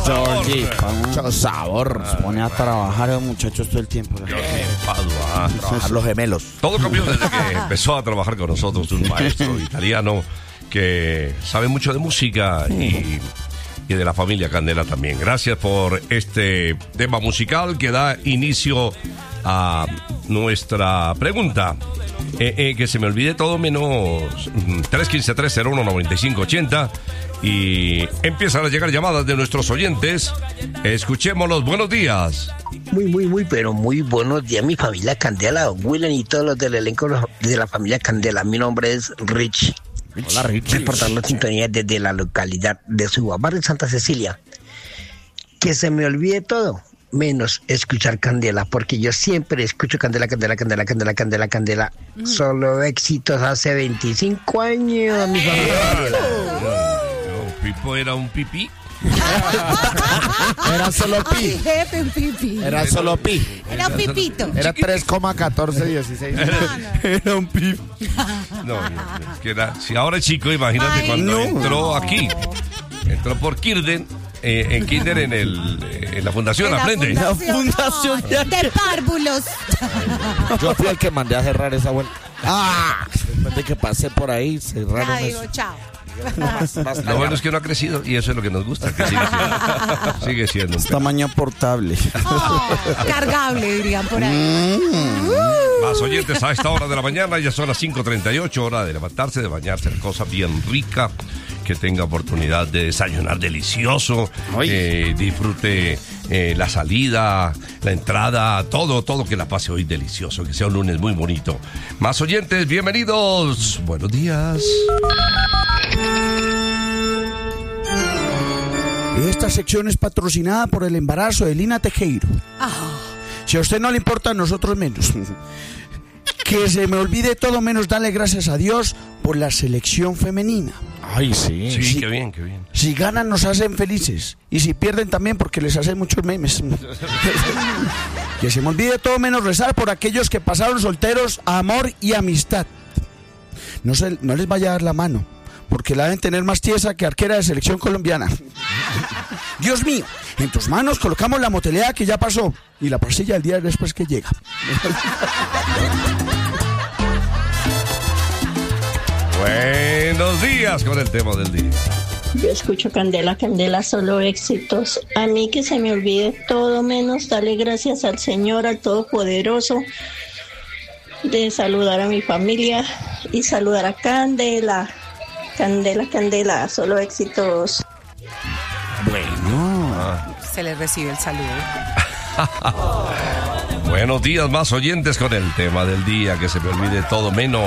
Mucho sabor. Se pone a trabajar los muchachos todo el tiempo. Trabajar los gemelos. Todo cambió desde que empezó a trabajar con nosotros un maestro italiano que sabe mucho de música y de la familia Candela también. Gracias por este tema musical que da inicio a nuestra pregunta. Que se me olvide todo menos 315-301-9580. Y empiezan a llegar llamadas de nuestros oyentes. Escuchémoslos. Buenos días. Pero muy buenos días, mi familia Candela, don William y todos los del elenco de la familia Candela. Mi nombre es Rich. Hola, Rich. Reportando sintonía desde la localidad de Suba, barrio Santa Cecilia. Que se me olvide todo, menos escuchar Candela, porque yo siempre escucho Candela. Solo éxitos hace 25 años, mi familia Candela. Pipo era un pipí. Era solo pi. Jefe, pipi. Era solo pi. Era un pipito. Era 3,1416. Era un pip. No, es que era. Si ahora es chico, imagínate cuando entró aquí. Entró por Kirden. En Kinder en la fundación, aprende. La fundación de párvulos. Yo fui el que mandé a cerrar esa vuelta. Después de que pasé por ahí, cerraron eso. Chao. Lo bueno es que no ha crecido y eso es lo que nos gusta, que sigue siendo un tamaño portable. Cargable, dirían por ahí. Más oyentes a esta hora de la mañana, ya son las 5:38, hora de levantarse, de bañarse, cosa bien rica, que tenga oportunidad de desayunar delicioso, disfrute la salida, la entrada, todo que la pase hoy delicioso, que sea un lunes muy bonito. Más oyentes, bienvenidos, buenos días. Esta sección es patrocinada por el embarazo de Lina Tejero. Si a usted no le importa, a nosotros menos. Que se me olvide todo menos darle gracias a Dios por la selección femenina. Ay, sí, qué bien. Si ganan nos hacen felices. Y si pierden también porque les hacen muchos memes. Que se me olvide todo menos rezar por aquellos que pasaron solteros a amor y amistad. No les vaya a dar la mano, porque la deben tener más tiesa que arquera de selección colombiana. Dios mío, en tus manos colocamos la motelea que ya pasó y la pasilla el día después que llega. Buenos días con el tema del día. Yo escucho Candela, solo éxitos. A mí que se me olvide todo menos darle gracias al Señor, al Todopoderoso, de saludar a mi familia y saludar a Candela, solo éxitos. Bueno, se les recibe el saludo. Buenos días, más oyentes con el tema del día, que se me olvide todo menos.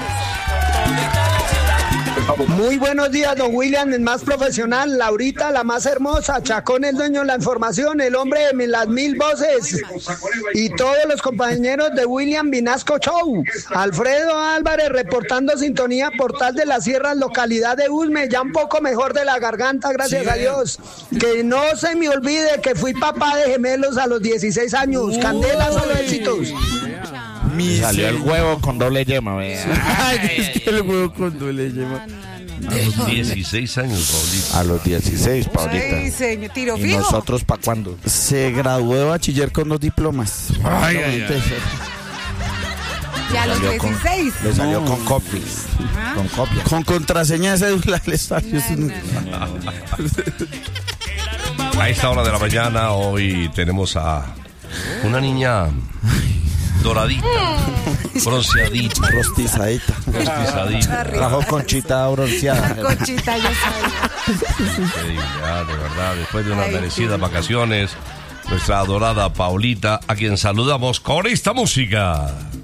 Muy buenos días, don William, el más profesional, Laurita, la más hermosa, Chacón, el dueño de la información, el hombre de las 1000 voces, y todos los compañeros de William Vinasco Show. Alfredo Álvarez reportando sintonía, Portal de las Sierras, localidad de Usme, ya un poco mejor de la garganta, gracias a Dios. Que no se me olvide que fui papá de gemelos a los 16 años. Candela, solo éxitos. Salió el huevo con doble yema, vea. Es que el huevo con doble yema. A los 16 años, Paulita. A los 16, Paulita. Ay, señor, tiro ¿Y fijo? nosotros para cuándo? Se graduó de bachiller con 2 diplomas. Ay. Y a los 16. Le salió con copias. Con copias. Con contraseña de cédula le salió. A esta hora de la mañana, hoy tenemos a una niña doradita, bronceadita, rostizadita. Trajo Conchita bronceada. Conchita, yo sabía. Ya, de verdad, después de unas merecidas vacaciones, nuestra adorada Paulita, a quien saludamos con esta música.